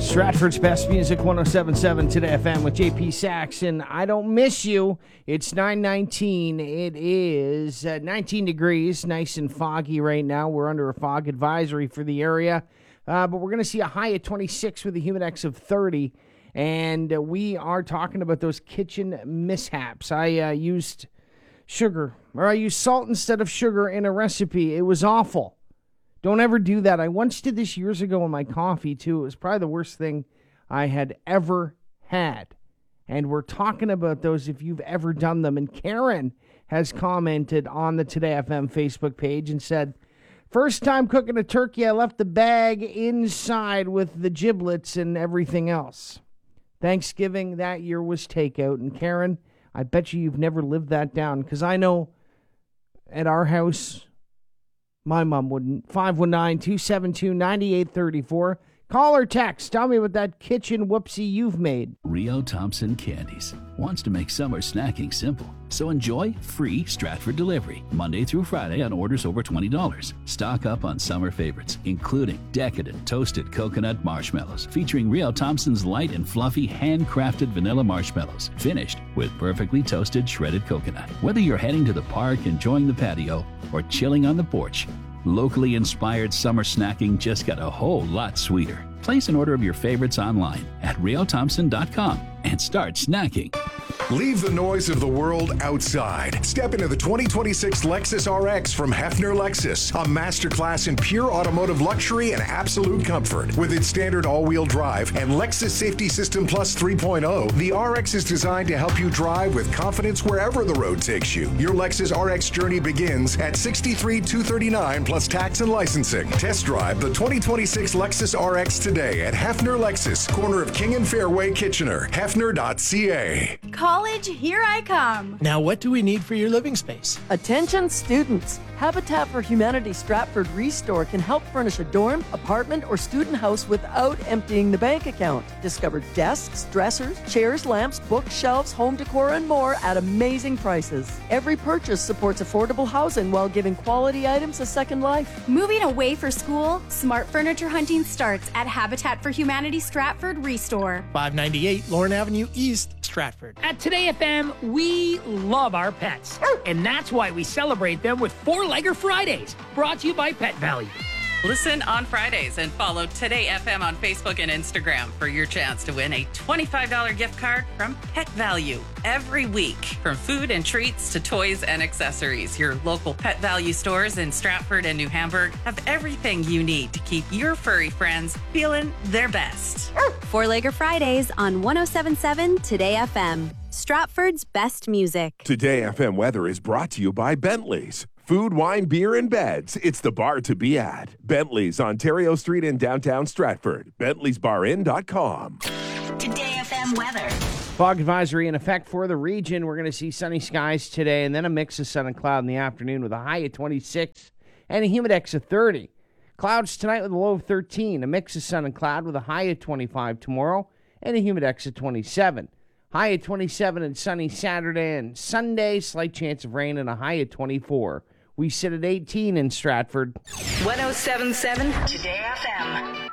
Stratford's Best Music 107.7 Today FM with JP Saxon. I don't miss you. It's 9:19. It is 19 degrees, nice and foggy right now. We're under a fog advisory for the area. But we're going to see a high of 26 with a humidex of 30. And we are talking about those kitchen mishaps. I used salt instead of sugar in a recipe. It was awful. Don't ever do that. I once did this years ago in my coffee, too. It was probably the worst thing I had ever had. And we're talking about those if you've ever done them. And Karen has commented on the Today FM Facebook page and said, first time cooking a turkey, I left the bag inside with the giblets and everything else. Thanksgiving that year was takeout. And Karen, I bet you've never lived that down. Because I know at our house, my mom wouldn't. 519-272-9834. Call or text. Tell me about that kitchen whoopsie you've made. Rio Thompson Candies wants to make summer snacking simple. So enjoy free Stratford delivery Monday through Friday on orders over $20. Stock up on summer favorites, including decadent toasted coconut marshmallows featuring Rio Thompson's light and fluffy handcrafted vanilla marshmallows, finished with perfectly toasted shredded coconut. Whether you're heading to the park, enjoying the patio, or chilling on the porch, locally inspired summer snacking just got a whole lot sweeter. Place an order of your favorites online at riothompson.com and start snacking. Leave the noise of the world outside. Step into the 2026 Lexus RX from Hefner Lexus, a masterclass in pure automotive luxury and absolute comfort. With its standard all-wheel drive and Lexus Safety System Plus 3.0, the RX is designed to help you drive with confidence wherever the road takes you. Your Lexus RX journey begins at $63,239 plus tax and licensing. Test drive the 2026 Lexus RX today at Hefner Lexus, corner of King and Fairway, Kitchener. Hefner.ca. College, here I come. Now, what do we need for your living space? Attention students. Habitat for Humanity Stratford Restore can help furnish a dorm, apartment, or student house without emptying the bank account. Discover desks, dressers, chairs, lamps, bookshelves, home decor, and more at amazing prices. Every purchase supports affordable housing while giving quality items a second life. Moving away for school? Smart furniture hunting starts at Habitat for Humanity Stratford Restore. 598 Lorne Avenue East, Stratford. At Today FM, we love our pets. And that's why we celebrate them with Four-Legger Fridays, brought to you by Pet Value. Listen on Fridays and follow Today FM on Facebook and Instagram for your chance to win a $25 gift card from Pet Value every week. From food and treats to toys and accessories, your local Pet Value stores in Stratford and New Hamburg have everything you need to keep your furry friends feeling their best. Four-Legger Fridays on 107.7 Today FM. Stratford's best music. Today FM weather is brought to you by Bentley's. Food, wine, beer, and beds. It's the bar to be at. Bentley's, Ontario Street in downtown Stratford. Bentley'sBarIn.com. Today FM weather. Fog advisory in effect for the region. We're going to see sunny skies today and then a mix of sun and cloud in the afternoon with a high of 26 and a humidex of 30. Clouds tonight with a low of 13. A mix of sun and cloud with a high of 25 tomorrow and a humidex of 27. High of 27 and sunny Saturday and Sunday. Slight chance of rain and a high of 24. We sit at 18 in Stratford. 107.7 Today FM.